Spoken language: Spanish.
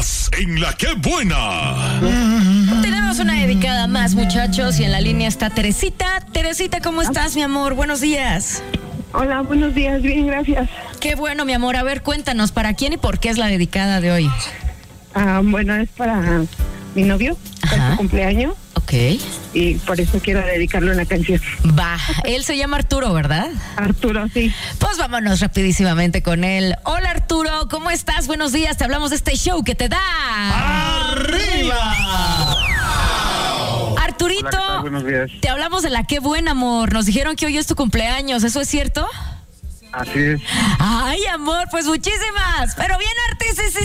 Estás en La Qué Buena. Tenemos una dedicada más, muchachos, y en la línea está Teresita. Teresita, ¿cómo estás, mi amor? Buenos días. Hola, buenos días, bien, gracias. Qué bueno, mi amor. A ver, cuéntanos, ¿para quién y por qué es la dedicada de hoy? Bueno, es para mi novio, para su cumpleaños. Ok. Y por eso quiero dedicarle una canción. Va, él se llama Arturo, ¿verdad? Arturo, sí. Pues vámonos rapidísimamente con él. Hola, Arturo, ¿cómo estás? Buenos días, te hablamos de este show que te da... ¡Arriba! Arturito, Hola, buenos días. te hablamos de La Qué Buena, amor. Nos dijeron que hoy es tu cumpleaños, ¿eso es cierto? Así es. Ay, amor, pues muchísimas. Pero bien,